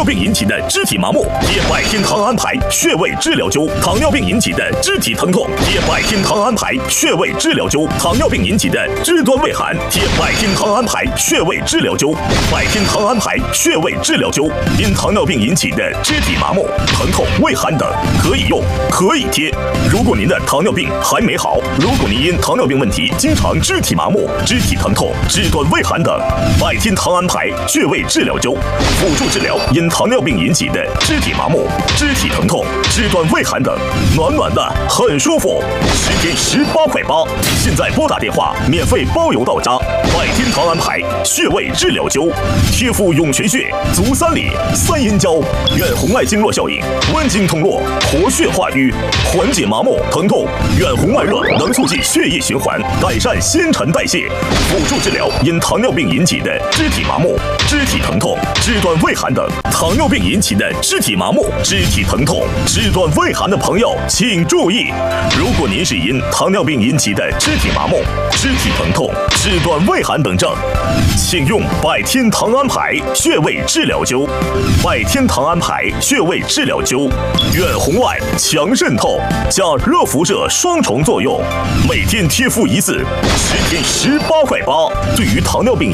尿病引起的肢体麻木，贴百天堂安牌穴位治疗灸；糖尿病引起的肢体疼痛，贴百天堂安牌穴位治疗灸；糖尿病引起的肢端畏寒，贴百天堂安牌穴位治疗灸。百天堂安牌穴位治疗灸，因糖尿病引起的肢体麻木、疼痛、畏寒等，可以用，可以贴。如果您的糖尿病还没好，如果您因糖尿病问题经常肢体麻木、肢体疼痛、肢端畏寒等，百天堂安牌穴位治疗灸辅助治疗因糖尿病引起的肢体麻木、肢体疼痛、肢端畏寒等，暖暖的很舒服，10天18块8。现在拨打电话，免费包邮到家。百天堂安牌穴位治疗灸，贴敷涌泉穴、足三里、三阴交，远红外经络效应，温经通络，活血化瘀，缓解麻木疼痛。远红外热能促进血液循环，改善新陈代谢，辅助治疗因糖尿病引起的肢体麻木、肢体疼痛、肢端畏寒等。糖尿病引起的肢体麻木、肢体疼痛、肢端畏寒的朋友，请注意，如果您是因糖尿病引起的肢体麻木、肢体疼痛、肢端畏寒等症，请用百天堂安牌穴位治疗灸。百天堂安牌穴位治疗灸，远红外、强渗透加热辐射双重作用，每天贴敷一次，10天18块8。对于糖尿病